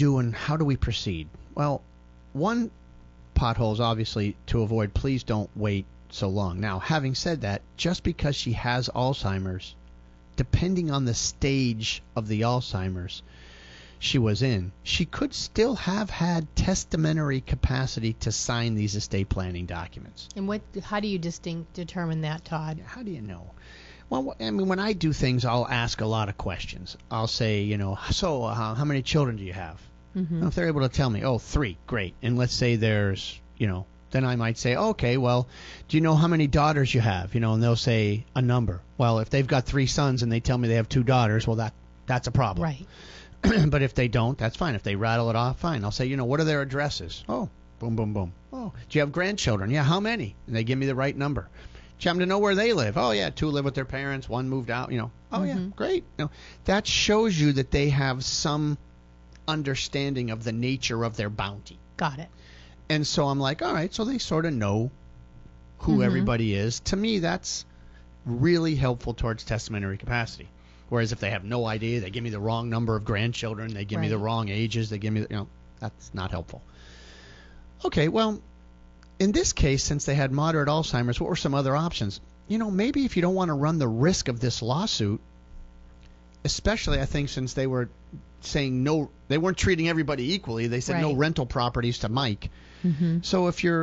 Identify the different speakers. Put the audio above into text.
Speaker 1: do and how do we proceed? Well, one pothole is obviously to avoid, please don't wait so long. Now, having said that, just because she has Alzheimer's, depending on the stage of the Alzheimer's she was in, she could still have had testamentary capacity to sign these estate planning documents.
Speaker 2: And how do you determine that, Todd?
Speaker 1: Yeah, how do you know? Well, I mean, when I do things, I'll ask a lot of questions. I'll say, so how many children do you have? And if they're able to tell me, 3, great. And let's say there's, then I might say, okay, well, do you know how many daughters you have? And they'll say a number. Well, if they've got 3 sons and they tell me they have 2 daughters, well, that's a problem.
Speaker 2: Right.
Speaker 1: But if they don't, that's fine. If they rattle it off, fine. I'll say, what are their addresses? Oh, boom, boom, boom. Oh, do you have grandchildren? Yeah, how many? And they give me the right number. Do you happen to know where they live? Oh, yeah, 2 live with their parents, 1 moved out, Oh, yeah, great. That shows you that they have some understanding of the nature of their bounty.
Speaker 2: Got it.
Speaker 1: And so I'm like, all right, so they sort of know who everybody is. To me, that's really helpful towards testamentary capacity. Whereas if they have no idea, they give me the wrong number of grandchildren, they give me the wrong ages, they give me, that's not helpful. Okay, well, in this case, since they had moderate Alzheimer's, what were some other options? Maybe if you don't want to run the risk of this lawsuit, especially I think since they were saying no, they weren't treating everybody equally. They said no rental properties to Mike. So if you're